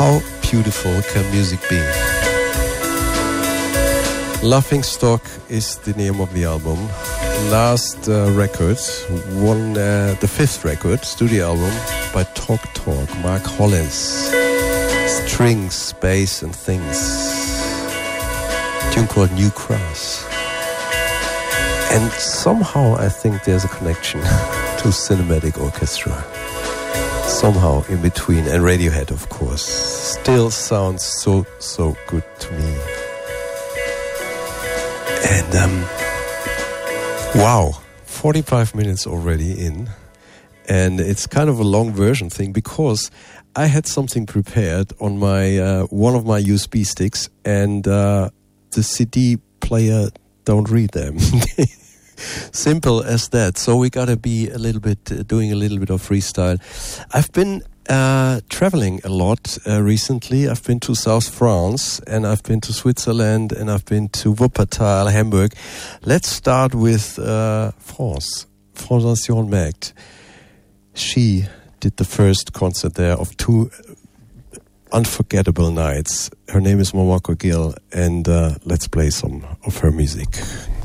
How beautiful can music be? Laughingstock is the name of the album. Last record, the fifth record, studio album by Talk Talk, Mark Hollins. Strings, bass and things. A tune called New Cross. And somehow I think there's a connection to Cinematic Orchestra. Somehow in between, and Radiohead of course. Still sounds so good to me. And wow, 45 minutes already in, and it's kind of a long version thing because I had something prepared on my one of my USB sticks, and the CD player don't read them. Simple as that. So we gotta be a little bit doing a little bit of freestyle. I've been traveling a lot recently. I've been to South France, and I've been to Switzerland, and I've been to Wuppertal, Hamburg. Let's start with France. Fondation Magd. She did the first concert there of 2 unforgettable nights. Her name is Momoko Gill, and let's play some of her music.